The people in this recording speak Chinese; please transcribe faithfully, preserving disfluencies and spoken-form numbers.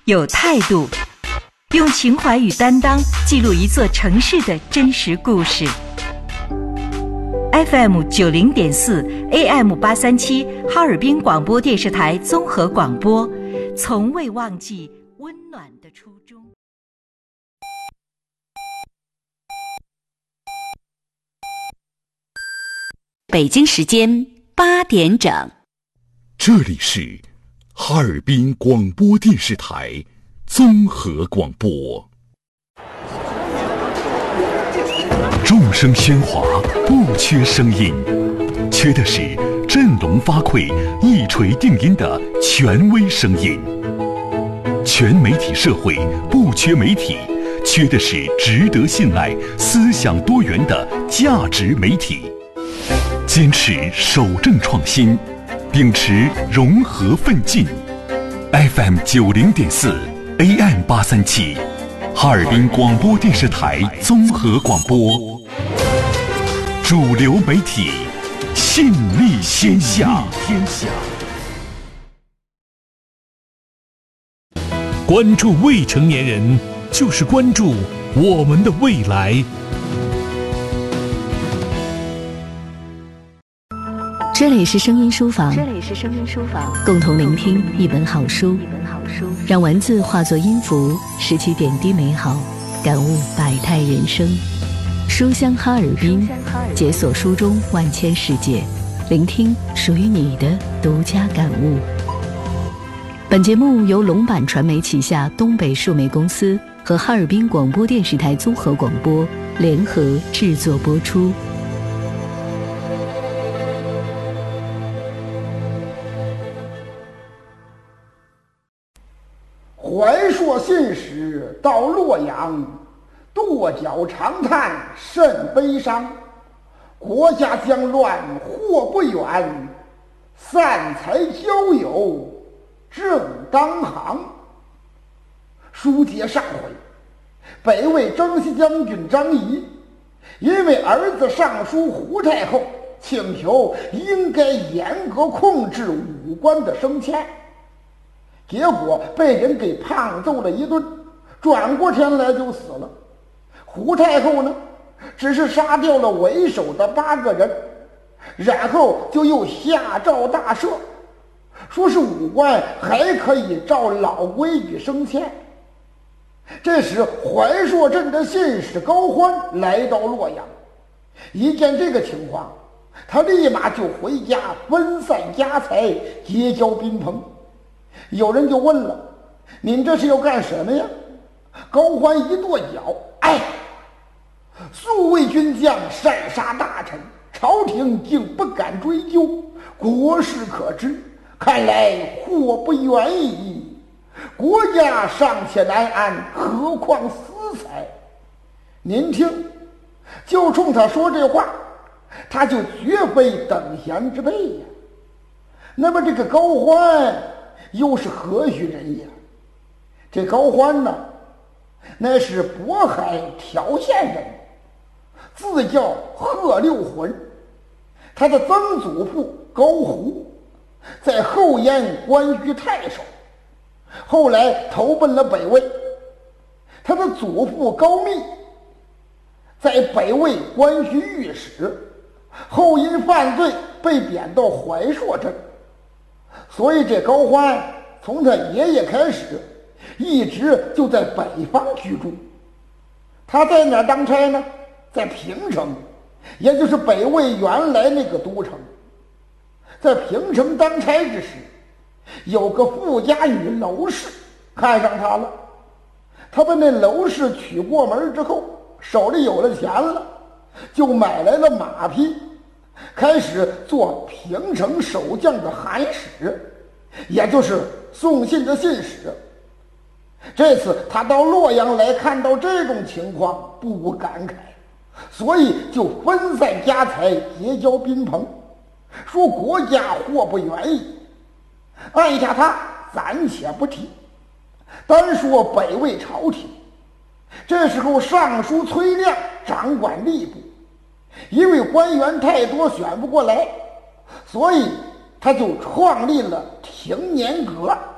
有态度，用情怀与担当记录一座城市的真实故事。F M 九零点四 A M 八三七哈尔滨广播电视台综合广播，从未忘记温暖的初衷。北京时间八点整， 这里是哈尔滨广播电视台综合广播。众声喧哗，不缺声音，缺的是振聋发聩、一锤定音的权威声音。全媒体社会不缺媒体，缺的是值得信赖、思想多元的价值媒体。坚持守正创新，秉持融合奋进。F M 九零点四 A M 八三七，哈尔滨广播电视台综合广播，主流媒体，信力天下。天下。 关注未成年人，就是关注我们的未来。 这里是声音书房， 这里是声音书房， 共同聆听一本好书， 一本好书， 让文字化作音符，拾起点滴美好，感悟百态人生。书香哈尔滨，解锁书中万千世界，聆听属于你的独家感悟。本节目由龙板传媒旗下东北数媒公司和哈尔滨广播电视台综合广播联合制作播出。 怀朔信使到洛阳，跺脚长叹甚悲伤。国家将乱祸不远，散财交友正当行。书接上回，北魏征西将军张仪因为儿子上书胡太后，请求应该严格控制武官的升迁，结果被人给胖揍了一顿，转过天来就死了。胡太后呢，只是杀掉了为首的八个人，然后就又下诏大赦，说是武官还可以照老规矩升迁。这时怀朔镇的信使高欢来到洛阳，一见这个情况，他立马就回家分散家财，结交宾朋。有人就问了，您这是要干什么呀？高欢一跺脚，哎，数位军将擅杀大臣，朝廷竟不敢追究，国事可知，看来祸不远矣。国家尚且难安，何况私财？您听，就冲他说这话，他就绝非等闲之辈呀。那么这个高欢又是何许人也？这高欢呢，乃是渤海条县人，自叫贺六浑。他的曾祖父高胡在后燕官居太守，后来投奔了北魏。他的祖父高密在北魏官居御史，后因犯罪被贬到怀朔镇。所以这高欢从他爷爷开始一直就在北方居住。他在哪儿当差呢？在平城，也就是北魏原来那个都城。在平城当差之时，有个富家女娄氏看上他了。他把那娄氏娶过门之后，手里有了钱了，就买来了马匹，开始做平城守将的函使，也就是送信的信使。这次他到洛阳来，看到这种情况，不无感慨，所以就分散家财，结交宾朋，说国家祸不远矣。按下他暂且不提，单说北魏朝廷。这时候尚书崔亮掌管吏部，因为官员太多选不过来，所以他就创立了廷年阁。